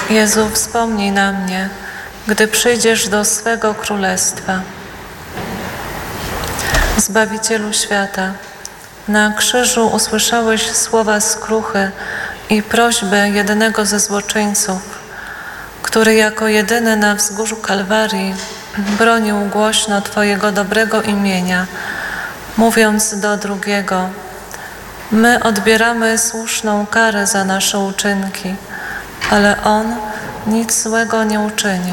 Jezu, wspomnij na mnie, gdy przyjdziesz do swego królestwa. Zbawicielu świata, na krzyżu usłyszałeś słowa skruchy i prośbę jednego ze złoczyńców, który jako jedyny na wzgórzu Kalwarii bronił głośno Twojego dobrego imienia, mówiąc do drugiego: my odbieramy słuszną karę za nasze uczynki, ale on nic złego nie uczynił.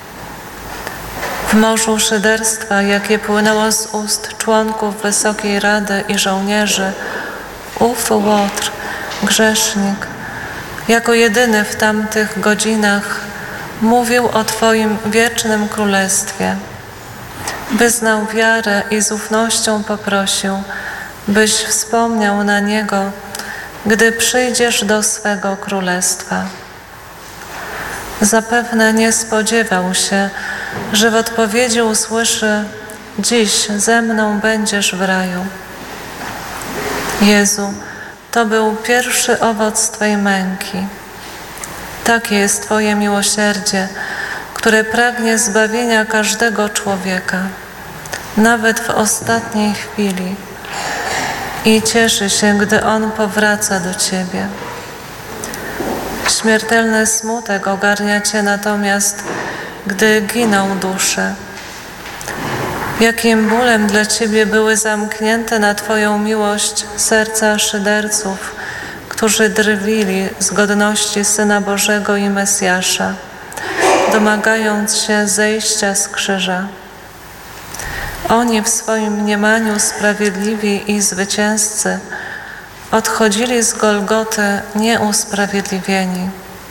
W morzu szyderstwa, jakie płynęło z ust członków Wysokiej Rady i żołnierzy, ów Łotr, grzesznik, jako jedyny w tamtych godzinach mówił o Twoim wiecznym królestwie. Wyznał wiarę i z ufnością poprosił, byś wspomniał na niego, gdy przyjdziesz do swego królestwa. Zapewne nie spodziewał się, że w odpowiedzi usłyszy: dziś ze mną będziesz w raju. Jezu, to był pierwszy owoc Twej męki. Takie jest Twoje miłosierdzie, które pragnie zbawienia każdego człowieka, nawet w ostatniej chwili, i cieszy się, gdy on powraca do Ciebie. Śmiertelny smutek ogarnia Cię natomiast, gdy giną dusze. Jakim bólem dla Ciebie były zamknięte na Twoją miłość serca szyderców, którzy drwili z godności Syna Bożego i Mesjasza, domagając się zejścia z krzyża. Oni w swoim mniemaniu sprawiedliwi i zwycięzcy odchodzili z Golgoty nieusprawiedliwieni.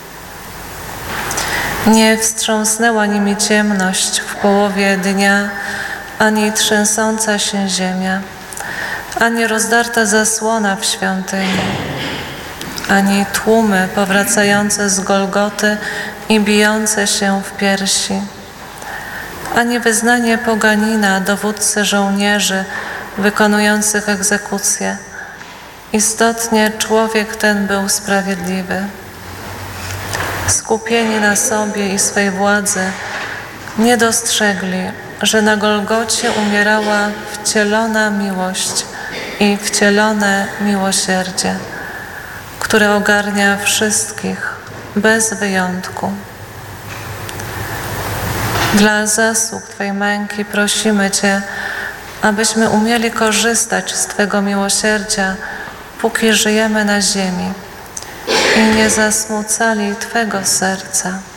Nie wstrząsnęła nimi ciemność w połowie dnia, ani trzęsąca się ziemia, ani rozdarta zasłona w świątyni, ani tłumy powracające z Golgoty i bijące się w piersi, ani wyznanie poganina, dowódcy żołnierzy wykonujących egzekucję. Istotnie człowiek ten był sprawiedliwy. Skupieni na sobie i swej władzy, nie dostrzegli, że na Golgocie umierała wcielona miłość i wcielone miłosierdzie, które ogarnia wszystkich bez wyjątku. Dla zasług Twej męki prosimy Cię, abyśmy umieli korzystać z Twego miłosierdzia, póki żyjemy na ziemi, i nie zasmucali Twego serca.